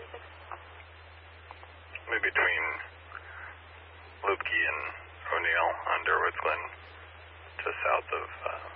Maybe between Lupke and O'Neill on Derwoods Glen, just south of